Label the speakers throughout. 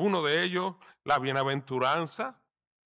Speaker 1: Uno de ellos, la bienaventuranza.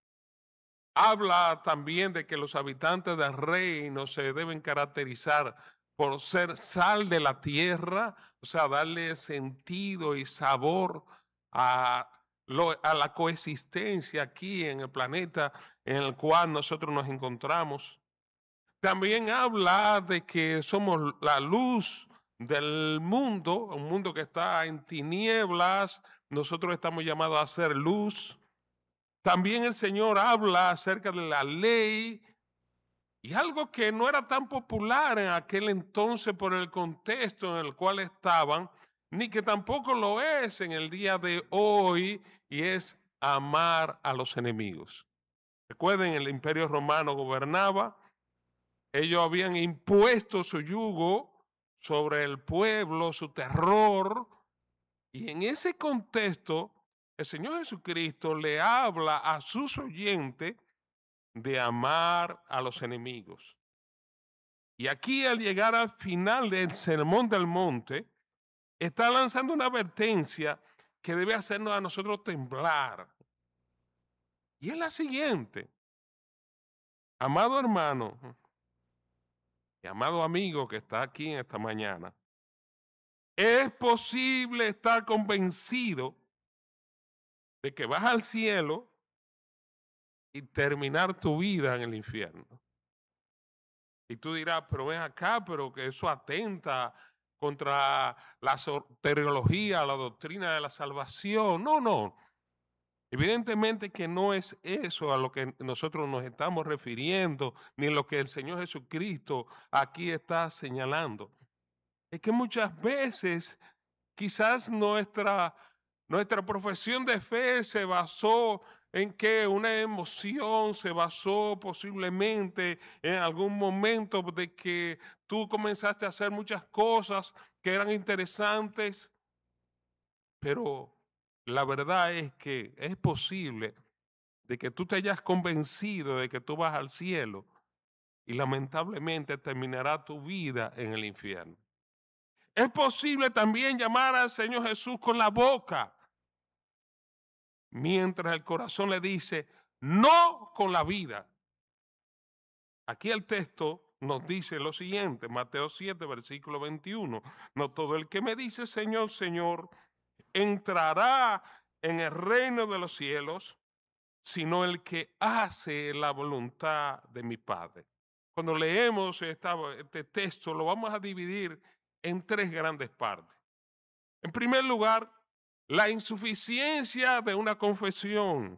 Speaker 1: Habla también de que los habitantes del reino se deben caracterizar por ser sal de la tierra, o sea, darle sentido y sabor a, a la coexistencia aquí en el planeta en el cual nosotros nos encontramos. También habla de que somos la luz del mundo, un mundo que está en tinieblas, nosotros estamos llamados a ser luz. También el Señor habla acerca de la ley y algo que no era tan popular en aquel entonces por el contexto en el cual estaban, ni que tampoco lo es en el día de hoy, y es amar a los enemigos. Recuerden, el Imperio Romano gobernaba, ellos habían impuesto su yugo sobre el pueblo, su terror, y en ese contexto el Señor Jesucristo le habla a sus oyentes de amar a los enemigos. Y aquí, al llegar al final del Sermón del Monte, está lanzando una advertencia que debe hacernos a nosotros temblar. Y es la siguiente: amado hermano y amado amigo que está aquí en esta mañana, es posible estar convencido de que vas al cielo y terminar tu vida en el infierno. Y tú dirás, pero ven acá, pero que eso atenta contra la soteriología, la doctrina de la salvación. No, no. Evidentemente que no es eso a lo que nosotros nos estamos refiriendo, ni lo que el Señor Jesucristo aquí está señalando. Es que muchas veces quizás nuestra profesión de fe se basó en que una emoción, se basó posiblemente en algún momento de que tú comenzaste a hacer muchas cosas que eran interesantes, pero la verdad es que es posible de que tú te hayas convencido de que tú vas al cielo y lamentablemente terminará tu vida en el infierno. Es posible también llamar al Señor Jesús con la boca, mientras el corazón le dice, no con la vida. Aquí el texto nos dice lo siguiente, Mateo 7, versículo 21. No todo el que me dice, Señor, Señor, entrará en el reino de los cielos, sino el que hace la voluntad de mi Padre. Cuando leemos este texto, lo vamos a dividir en tres grandes partes. En primer lugar, la insuficiencia de una confesión.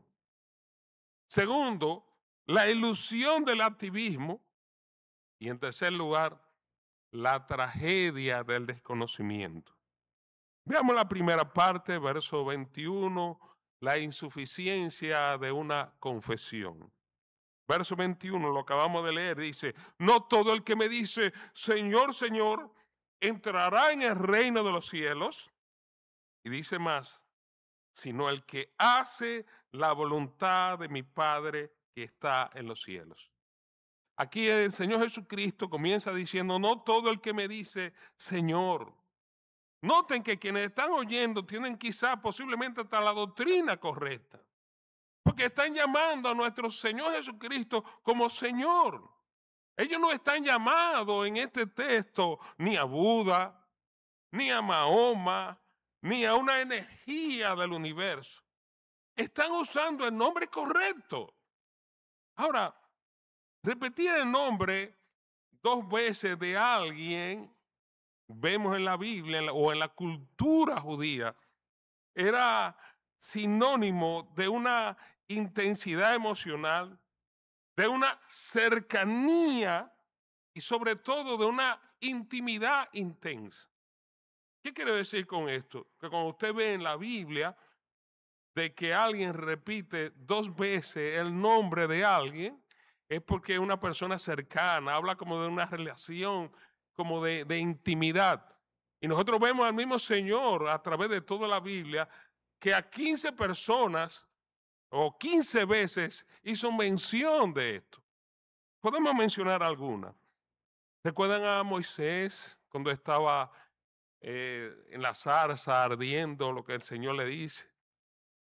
Speaker 1: Segundo, la ilusión del activismo. Y en tercer lugar, la tragedia del desconocimiento. Veamos la primera parte, verso 21, la insuficiencia de una confesión. Verso 21, lo acabamos de leer, dice, no todo el que me dice, Señor, Señor, entrará en el reino de los cielos. Y dice más, sino el que hace la voluntad de mi Padre que está en los cielos. Aquí el Señor Jesucristo comienza diciendo, no todo el que me dice, Señor. Noten que quienes están oyendo tienen quizás posiblemente hasta la doctrina correcta, porque están llamando a nuestro Señor Jesucristo como Señor. Ellos no están llamados en este texto ni a Buda, ni a Mahoma, ni a una energía del universo. Están usando el nombre correcto. Ahora, repetir el nombre dos veces de alguien, vemos en la Biblia o en la cultura judía, era sinónimo de una intensidad emocional, de una cercanía y sobre todo de una intimidad intensa. ¿Qué quiero decir con esto? Que cuando usted ve en la Biblia de que alguien repite dos veces el nombre de alguien, es porque es una persona cercana, habla como de una relación, como de intimidad. Y nosotros vemos al mismo Señor a través de toda la Biblia que a 15 personas o 15 veces hizo mención de esto. Podemos mencionar algunas. ¿Recuerdan a Moisés cuando estaba en la zarza ardiendo lo que el Señor le dice?